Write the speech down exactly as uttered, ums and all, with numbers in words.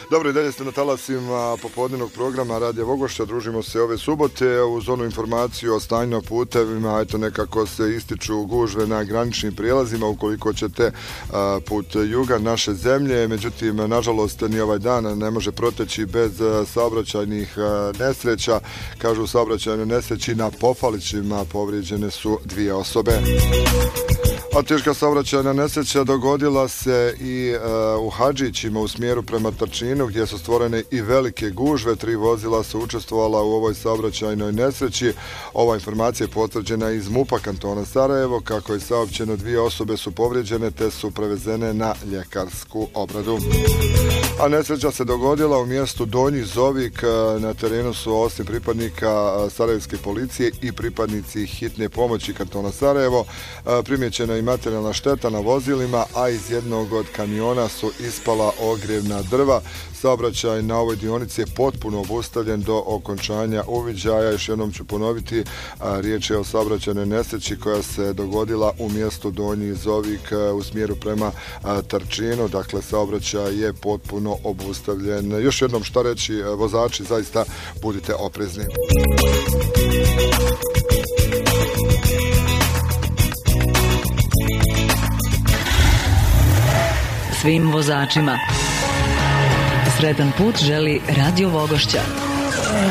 Dobro, i dalje ste na talasima popodnevnog programa Radija Vogošća. Družimo se ove subote uz onu informaciju o stanju na putevima. Eto, nekako se ističu gužve na graničnim prijelazima ukoliko ćete a, put juga naše zemlje. Međutim, nažalost, ni ovaj dan ne može proteći bez a, saobraćajnih a, nesreća. Kažu, u saobraćajnoj nesreći na Pofalićima povrijeđene su dvije osobe. A teška saobraćajna nesreća dogodila se i e, u Hadžićima u smjeru prema Trčinu, gdje su stvorene i velike gužve. Tri vozila su učestvovala u ovoj saobraćajnoj nesreći. Ova informacija je potvrđena iz MUP-a kantona Sarajevo. Kako je saopćeno, dvije osobe su povrijeđene te su prevezene na ljekarsku obradu. A nesreća se dogodila u mjestu Donji Zovik. Na terenu su osim pripadnika sarajevske policije i pripadnici hitne pomoći kantona Sarajevo. Primjećena je i materijalna šteta na vozilima, a iz jednog od kamiona su ispala ogrjevna drva. Saobraćaj na ovoj dionici je potpuno obustavljen do okončanja uviđaja. Još jednom ću ponoviti, a, riječ je o saobraćajnoj nesreći koja se dogodila u mjestu Donji Zovik a, u smjeru prema a, Trčinu. Dakle, saobraćaj je potpuno obustavljen. Još jednom, šta reći, a, vozači, zaista budite oprezni. Svim vozačima sretan put želi Radio Vogošća.